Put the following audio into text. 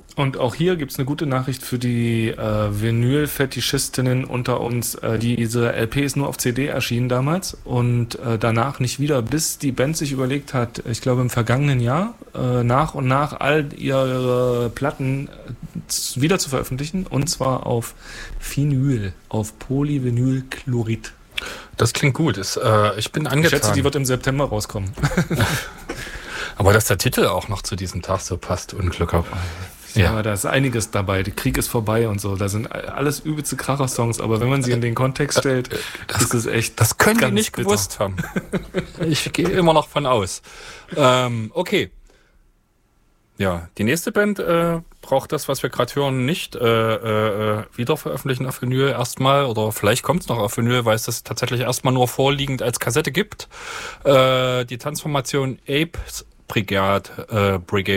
Und auch hier gibt's eine gute Nachricht für die Vinyl-Fetischistinnen unter uns. Diese LP ist nur auf CD erschienen damals und danach nicht wieder, bis die Band sich überlegt hat, ich glaube im vergangenen Jahr, nach und nach all ihre Platten wieder zu veröffentlichen, und zwar auf Vinyl, auf Polyvinylchlorid. Das klingt gut. Ich bin angetan. Ich schätze, die wird im September rauskommen. Aber dass der Titel auch noch zu diesem Tag so passt, Unglück auf. Ja, da ist einiges dabei. Der Krieg ist vorbei und so. Da sind alles übelste Kracher-Songs, aber wenn man sie in den Kontext stellt, ist es echt. Das können die ganz nicht bitter. gewusst haben. Ich gehe immer noch von aus. Okay. Ja, die nächste Band braucht das, was wir gerade hören, nicht wieder veröffentlichen auf Vinyl erstmal. Oder vielleicht kommt es noch auf Vinyl, weil es das tatsächlich erstmal nur vorliegend als Kassette gibt. Die Transformation Apes Brigade